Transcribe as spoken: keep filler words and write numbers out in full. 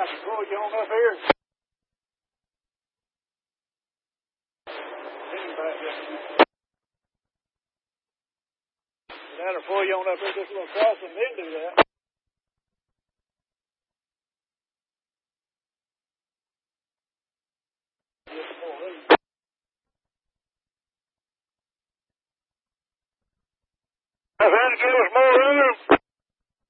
I can pull you on up here. That'll pull you on up here just a little cross and then do that. I've had to give us more room.